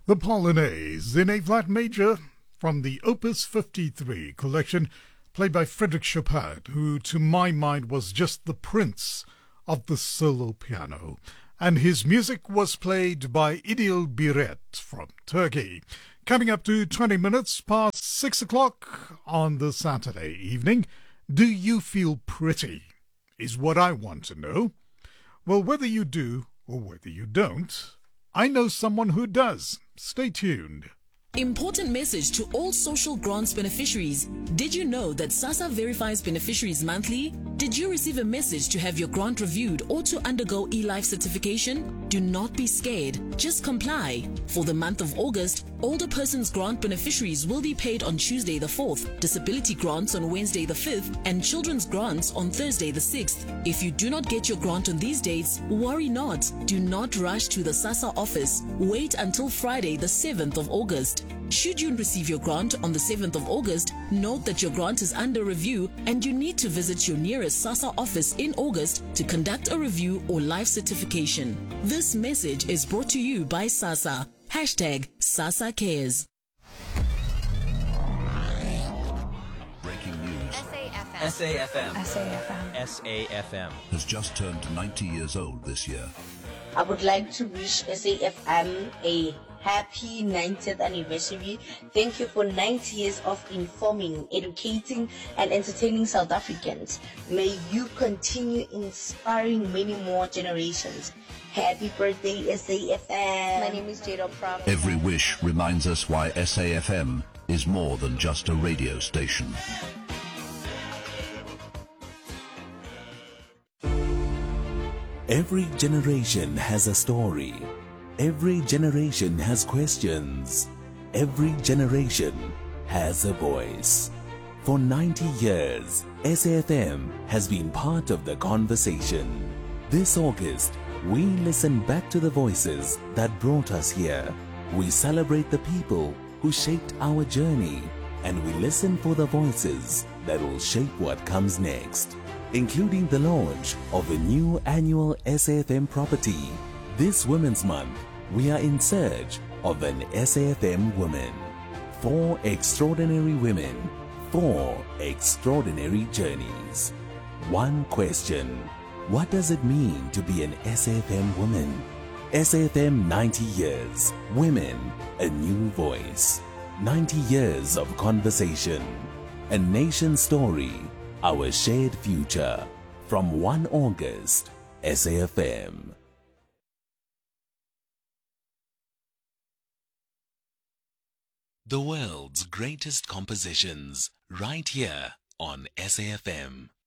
The Polonaise in A flat major from the Opus 53 collection, played by Frédéric Chopin, who to my mind was just the prince of the solo piano. And his music was played by Idil Biret from Turkey. Coming up to 20 minutes past 6 o'clock on the Saturday evening, do you feel pretty? Is what I want to know. Well, whether you do or whether you don't, I know someone who does. Stay tuned. Important message to all social grants beneficiaries. Did you know that SASSA verifies beneficiaries monthly? Did you receive a message to have your grant reviewed or to undergo eLife certification? Do not be scared. Just comply. For the month of August, older persons grant beneficiaries will be paid on Tuesday the 4th, disability grants on Wednesday the 5th, and children's grants on Thursday the 6th. If you do not get your grant on these dates, worry not. Do not rush to the SASSA office. Wait until Friday the 7th of August. Should you receive your grant on the 7th of August, note that your grant is under review and you need to visit your nearest SASSA office in August to conduct a review or life certification. This message is brought to you by SASSA. Hashtag SASSA Cares. Breaking news. SAFM. SAFM. SAFM Has just turned 90 years old this year. I would like to wish SAFM a happy 90th anniversary. Thank you for 90 years of informing, educating, and entertaining South Africans. May you continue inspiring many more generations. Happy birthday, SAFM. My name is Jada Pram. Every wish reminds us why SAFM is more than just a radio station. Every generation has a story. Every generation has questions. Every generation has a voice. For 90 years, SAFM has been part of the conversation. This August, we listen back to the voices that brought us here. We celebrate the people who shaped our journey, and we listen for the voices that will shape what comes next, including the launch of a new annual SAFM property. This Women's Month, we are in search of an SAFM woman. 4 extraordinary women, 4 extraordinary journeys. One question: what does it mean to be an SAFM woman? SAFM 90 years, women, a new voice. 90 years of conversation, a nation story, our shared future. From 1 August, SAFM. The world's greatest compositions, right here on SAFM.